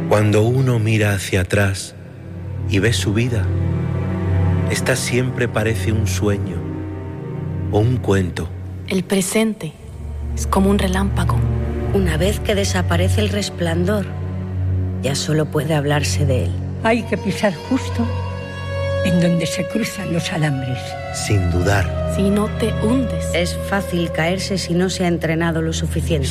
Cuando uno mira hacia atrás y ve su vida, esta siempre parece un sueño o un cuento. El presente es como un relámpago. Una vez que desaparece el resplandor, ya solo puede hablarse de él. Hay que pisar justo en donde se cruzan los alambres. Sin dudar. Si no te hundes. Es fácil caerse si no se ha entrenado lo suficiente.